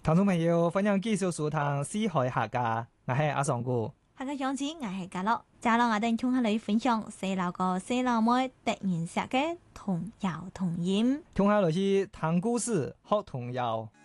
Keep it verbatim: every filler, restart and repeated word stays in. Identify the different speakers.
Speaker 1: 聽眾朋友，歡迎繼續收聽《四海客家》，我係阿尚哥。
Speaker 2: 下個樣子我係嘉樂，接落我哋同下你分享細路哥細路妹突然寫嘅童謠童演，
Speaker 1: 聽下來是聽故事學童謠。